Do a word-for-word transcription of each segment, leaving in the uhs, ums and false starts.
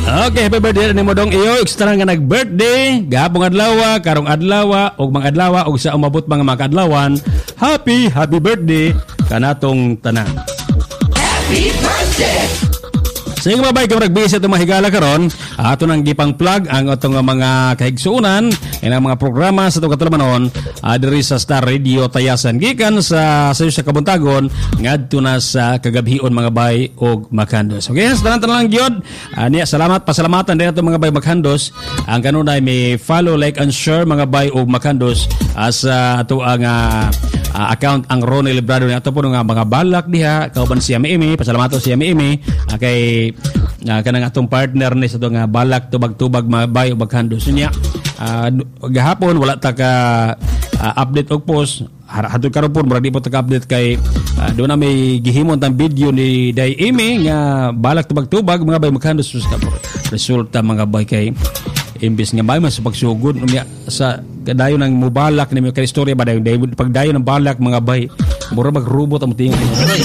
Okay, happy birthday ni mo dong iyo. Extra nga nag-birthday. Gabong adlaw, karong adlaw, og mga adlaw, og sa umabot mga mga adlawan. Happy, happy birthday kanatong tanan. Happy birthday! Sige babay kung nagbisa itong mahigala karon, ato nang gipang plug ang itong mga kahigsuunan ang mga programa sa itong katulamanon uh, diri sa Star Radio Tayasan gikan sa sayo sa kabuntagon ngadto na sa kagabhion mga bay og Makandos. Okay, sa tanan lang gyud. Uh, niya salamat pasalamatan diri ato mga bay Makandos. Ang kanunay may follow, like and share mga bay og Makandos as uh, ato ang uh, uh, account ang Ronnie Librado ni ato po nga mga balak diha kauban si Amy pasalamato si Amy uh, kay uh, kanang atong partner ni sa itong uh, balak tubag-tubag mabay o Makandos niya. Uh, gahapon wala ta ka uh, update og post hatod karon po mura di po ta ka update kay uh, do na may gihimon tang video ni Day Amy nga balak tubag-tubag mga bay Makandos resulta mga bay kay imbis nga bay mas pagsugod sa kadayon ng mubalak ni kay istorya ba dayon pagdayon ng balak mga bay mura magrobot ang tingin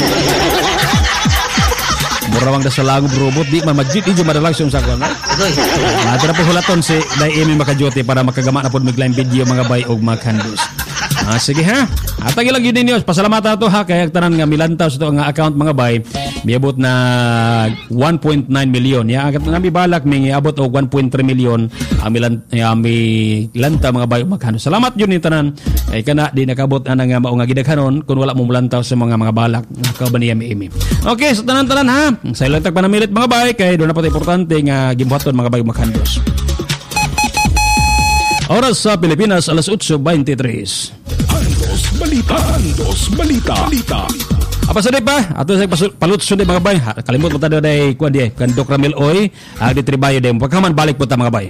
Murawang da sa langog robot di man majit ijo madalagsyon sa kon. Ah, tara po hulaton si Day Amy makajote para makagama na pod mig live video mga bay og Makandos. Ah, sige ha. Atang ilang yun ninyo. Pasalamatan ato ha kay tanan nga milantaw sa to nga account mga bay. Miabot na one point nine million. Ya agat nami balak mi abot og one point three million amilan ami lanta mga bay og Makandos. Salamat yun ni tanan. Ay kana di nakabot ana nga mao nga gidaghanon kun wala mo mulantaw sa mga mga balak nga kauban ni Amy. Okay, sa so tanan-tanan ha. Sa ilang tagpanamilit mga bay kay doon na pati importante nga gimbuhaton mga bay Makandos. Oras sa Pilipinas alas eight twenty-three. Andos Balita. Andos Balita. Balita. Apa sa pa? Ato sa palutson mga bay. Kalimot mo ta day kuan di kan Doc Ramil Oy ag di tribayo dem. Pagkaman balik po ta mga bay.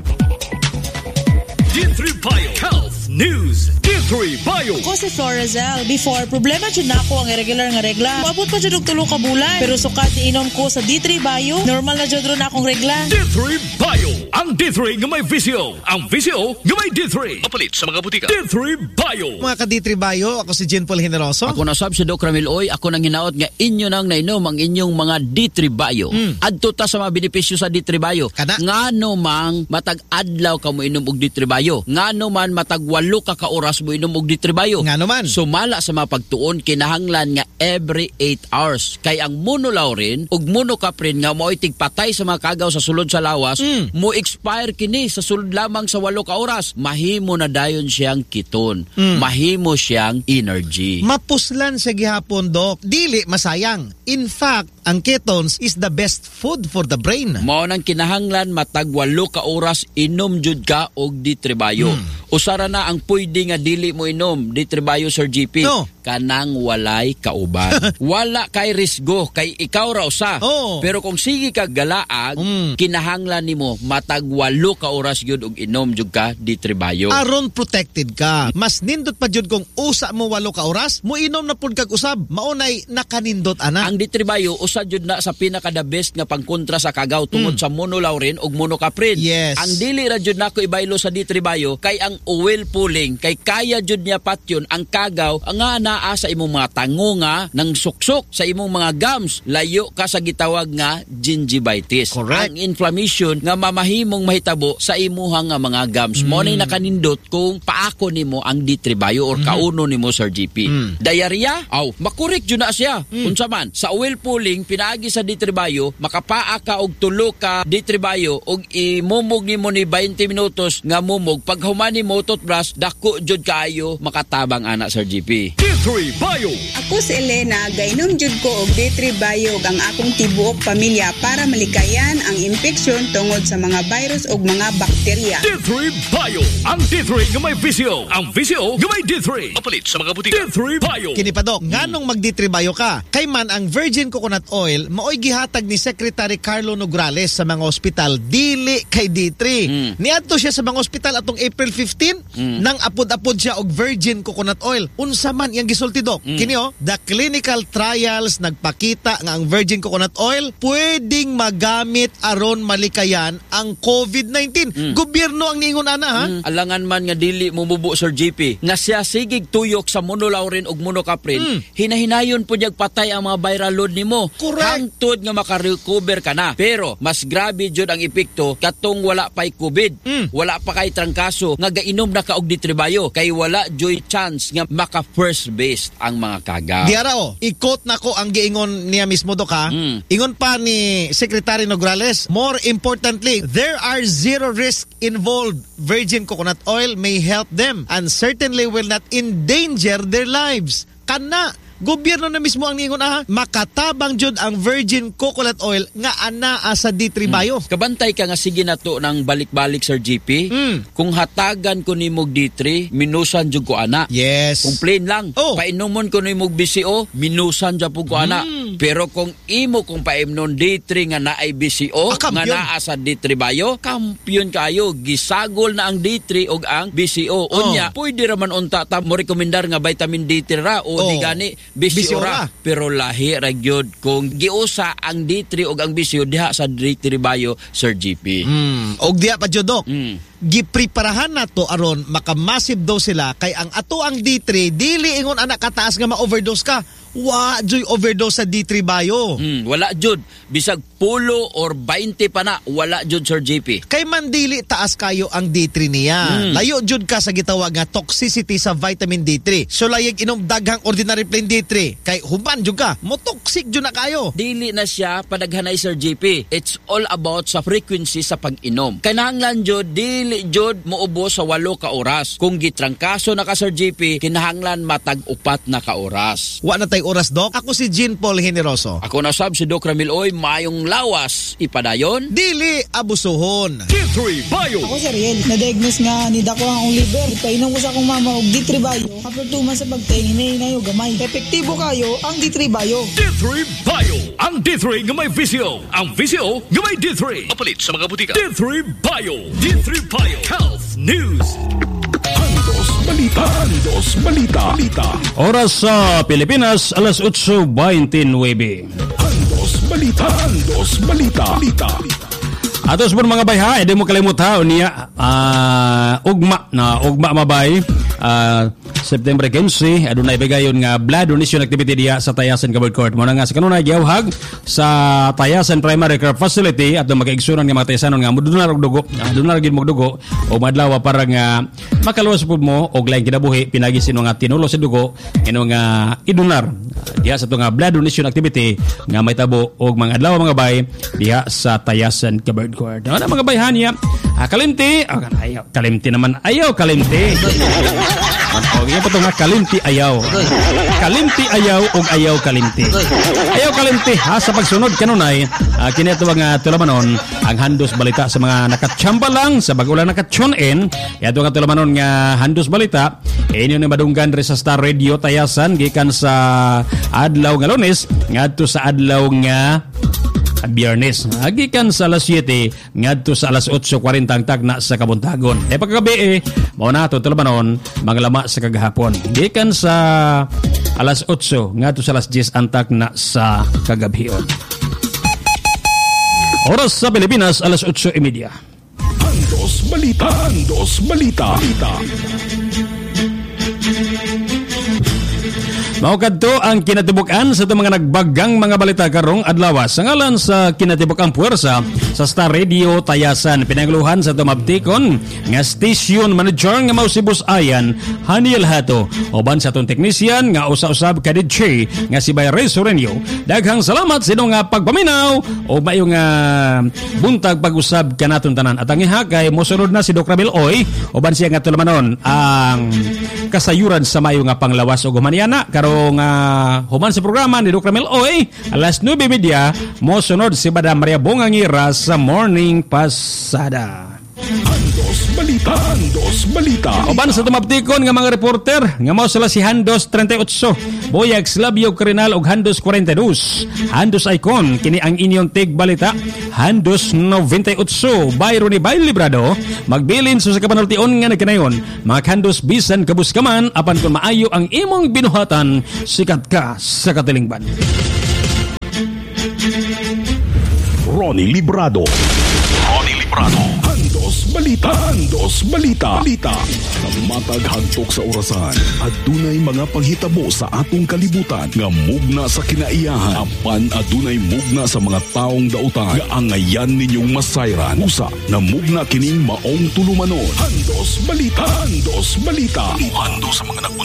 D three Bio Health News. D three Bio. Ko si Florazel. Before, problema dyan na ako ang irregular nga regla. Mabot pa dyan og tulo ka bulan. Pero sukat iinom ko sa D three Bio, normal na dyan ron akong regla. D three Bio. Ang D three nga may visyo. Ang visyo nga may D three. Papalit sa mga butika. D three Bio. Mga ka-D three Bio, ako si Jean Paul Generoso. Ako na sab si Doc Ramil Oy. Ako nang hinaot nga inyo nang nainom ang inyong mga D three Bio. Mm. Adto ta sa mga benepisyo sa D three Bio. Kana? Ngano mang matag adlaw ka mo inom og D three Bio. Ngano man matag walo ka ka oras mo inom og D three Bio. Ngano man. Sumala sa mga pagtuon kinahanglan nga every eight hours. Kay ang monolaurin ug monocaprin nga mo'y tigpatay sa mga kagaw sa sulod sa lawas, mm. mo expire kini sa sulod lamang sa walo ka oras. Mahimo na dayon siyang kiton. Mm. Mahimo siyang energy. Mapuslan sa gihapon, Doc. Dili masayang. In fact, ang ketones is the best food for the brain. Mao nang kinahanglan matag walo ka oras inom jud ka og D three Bio. Mm. Usara na ang pwede nga dili mo inom D three Bio Sir G P. No. Kanang walay kauban. Wala kay risgo kay ikaw ra usa. Oh. Pero kung sige ka galaag, mm. kinahanglan nimo matag walo ka oras gyud og inom jud ka D three Bio. Aron protected ka. Mas nindot pa jud kung usa mo walo ka oras, mo inom na pud kag usab. Maunay nakanindot ana. Ang D three Bio usa jud na sa pinaka the best nga pangkontra sa kagaw tungod mm. sa monolaurin ug monocaprin. Yes. Ang dili ra jud nako ibaylo sa D three Bio kay ang oil pulling kay kaya jud niya patyon ang kagaw nga naa sa imong mga tangunga ng suksok sa imong mga gums layo ka sa gitawag nga gingivitis. Correct. Ang inflammation nga mamahimong mahitabo sa imuhang nga mga gums mm. mo na nakanindot kung paako nimo ang D three Bio or mm-hmm. kauno nimo Sir G P. Mm. Diarrhea? Aw, makorek jud na siya. Mm. Unsa man sa oil pulling pinaagi sa D three Bio makapaa ka og tulo ka D three Bio og imumog nimo ni twenty minutos nga mumog pag humani mo toothbrush dako jud kaayo makatabang ana Sir G P. D three Bio. Ako si Elena, gainom jud ko og D three Bio ang akong tibuok pamilya para malikayan ang infeksyon tungod sa mga virus ug mga bakterya. D three Bio. Ang D three nga may visyo. Ang visyo nga may D three. Papalit sa mga butika. D three Bio. Kini pa Dok, nganong mag D three Bio ka? Kay man ang virgin coconut oil maoy gihatag ni Secretary Carlo Nograles sa mga ospital dili kay D three. Mm. Niadto siya sa mga ospital atong April fifteen fifteen Mm. nang apod-apod siya og virgin coconut oil. Unsa man iyang gisulti, Dok? Mm. Kini oh, the clinical trials nagpakita nga ang virgin coconut oil pwedeng magamit aron malikayan ang COVID nineteen. Mm. Gobyerno ang niingon ana, ha? Mm. Alangan man nga dili mumubo Sir G P nga siya sigig tuyok sa monolaurin ug monocaprin, Mm. hinahinayon po niyag patay ang mga viral load nimo. Correct. Hangtod nga makarecover ka na. Pero mas grabe jud ang epekto katong wala pa'y COVID. Mm. Wala pa kay trangkaso nga gainom na ka og ditribayo kay wala joy chance nga maka first base ang mga kaga. Diara oh, ikot na ko ang giingon niya mismo, Dok, ha? Mm. Ingon pa ni Secretary Nograles, more importantly, there are zero risk involved. Virgin coconut oil may help them and certainly will not endanger their lives. Kana, gobyerno na mismo ang ningon, aha, makatabang jud ang virgin coconut oil nga anaa sa D three Bio. Kabantay ka nga sige na to ng balik-balik Sir G P. Mm. Kung hatagan ko ni mog D three, minusan jud ko ana. Yes. Kung plain lang, Oh. painumon ko ni mog B C O, minusan jud po ko ana. Mm. Pero kung imo kung paimnon D three nga naay B C O, Ah, nga kampiyon. naa sa D three Bio, kampiyon kayo. Gisagol na ang D three ug ang B C O. Oh. Unya, pwede raman unta ta mo rekomendar nga vitamin D three ra o Oh. di gani B C O ra. Pero lahi ra gyud kung giusa ang D three ug ang B C O diha sa D three Bio, Sir G P. Mm. Og diya pa jud, Dok. Mm. Gipreparahan na to aron maka-massive dose sila kay ang ato ang D three dili ingon anak kataas nga ma-overdose ka. Wa joy overdose sa D three Bio. Mm, wala jud bisag pulo or twenty pa na wala jud Sir J P. Kay man dili taas kayo ang D three niya. Mm. Layo jud ka sa gitawag nga toxicity sa vitamin D three. So layag inom daghang ordinary plain D three kay human jud ka. Mo toxic jud na kayo. Dili na siya padaghanay Sir J P. It's all about sa frequency sa pag-inom. Kinahanglan jud dili jud moubos sa walo ka oras. Kung gitrangkaso na ka Sir J P, kinahanglan matag upat na ka oras. Wa na tay oras, Dok. Ako si Jean Paul Generoso. Ako na sab si Doc Ramil Oy, mayong lawas ipadayon. Dili abusuhon. D three Bio. Ako si Riel, na-diagnose nga ni dako ang liver. Ipainom ko sa akong mama og D three Bio. After two months sa pagtingin, hinayo gamay. Epektibo kayo ang D three Bio. D three Bio. Ang D three nga may visyo. Ang visyo nga may D three. Mapalit sa mga butika. D three Bio. D three Bio. Health News. Andos Balita. Andos Balita. Balita. Oras sa Pilipinas, alas eight twenty-nine. Andos Balita. Andos Balita. Balita. Atos po mga bay ha, edi mo kalimut ha, niya, uh, ugma na ugma mabay, uh, September quince, adun na ibigayon nga blood donation activity diya sa Tayasan Covered Court. Muna nga sa kanunay giyawhag sa Tayasan Primary Care Facility at makaigsunan nga mga Tayasanon nga mudunar og dugo, uh, dunar gid mo dugo o madlaw para nga makaluwas pud mo og lain kinabuhi pinagi sino nga tinulo sa dugo ino nga idunar uh, diya sa to nga blood donation activity nga may tabo og mga adlaw mga bay diya sa Tayasan Covered Court. Ano mga bayhan niya? Ah, kalimti. Oh, ayaw. Kalimti naman. Ayaw, kalimti. O, ganyan po ito nga, kalimti ayaw. Kalimti ayaw o ayaw kalimti. Ayaw kalimti ha, sa pagsunod kanunay, uh, kinito nga tulamanon, ang Handos Balita sa mga nakatsamba lang, sa bagulang nakatune-in, yato nga tulamanon nga Handos Balita, inyo na madunggan rin sa Star Radio Tayasan, gikan sa adlaw nga Lunes, ngadto sa adlaw nga Biyernes. Agikan sa alas siete ngadto sa alas eight forty ang tagna sa kabuntagon. E pagkagabi eh, mao na to tulabanon mga lama sa kagahapon. Gikan sa alas eight ngadto sa alas ten ang tagna sa kagabhion. Oras sa Pilipinas alas eight thirty. Andos Balita. Andos Balita. Balita. Maukad to ang kinatibukan sa itong mga nagbagang mga balita karong adlaw sa ngalan sa kinatibukang puwersa sa Star Radio Tayasan. Pinagluhan sa tumabtikon nga station manager nga mao si Boss Ayan Haniel Hato uban sa itong teknisyan nga usa-usab ka D J nga si Bayre Sorenio. Daghang salamat sa inong nga pagpaminaw o mayong uh, buntag pag-usab kanaton tanan. At ang iha kay mosunod na si Doc Ramil Oy uban siya nga tulamanon ang kasayuran sa mayo nga panglawas o gumaniana karong uh, human sa programa ni Doc Ramil Oy alas nine media mo sunod si Madam Maria Bongangira sa Morning Pasada. Andos Balita. balita. Handos balita. Uban sa tumaptikon nga mga reporter nga mao sila si Handos thirty-eight, Boyag Slavio Crinal ug Handos forty-two. Handos Icon kini ang inyong tig balita. Handos ninety-eight, Bayro ni Bay Librado magbilin so sa kapanultion nga nagkanayon. Mga Handos bisan kabuskaman apan kung maayo ang imong binuhatan sikat ka sa katilingban. Ronnie Librado. Ronnie Librado. Handos balita. Handos balita. Balita. Sa matag hagtok sa orasan at dunay mga panghitabo sa atong kalibutan nga mugna sa kinaiyahan apan adunay mugna sa mga taong dautan nga angayan ninyong masayran usa na mugna kining maong tulumanon. Handos balita. Handos balita. Handos sa mga nagpunta